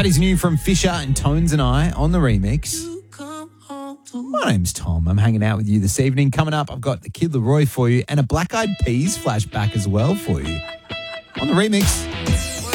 That is new from Fisher and Tones and I on the remix. My name's Tom. I'm hanging out with you this evening. Coming up, I've got the Kid Laroi for you and a Black Eyed Peas flashback as well for you on the remix.